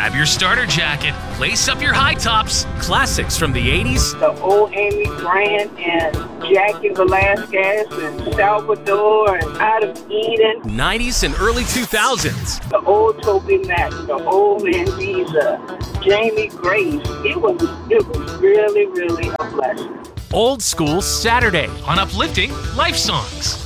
Grab your starter jacket, lace up your high tops. Classics from the 80s, The old Amy Grant and Jackie Velasquez and Salvador and Out of Eden. 90s, and early 2000s. The old Toby Mac, the old Mandisa, Jamie Grace. It was really, really a blessing. Old School Saturday on Uplifting Life Songs.